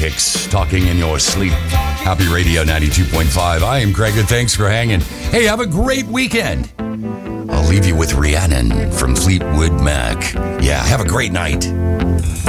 politics, talking in your sleep. Happy Radio 92.5. I am Craig, and thanks for hanging. Hey, have a great weekend. I'll leave you with Rhiannon from Fleetwood Mac. Yeah, have a great night.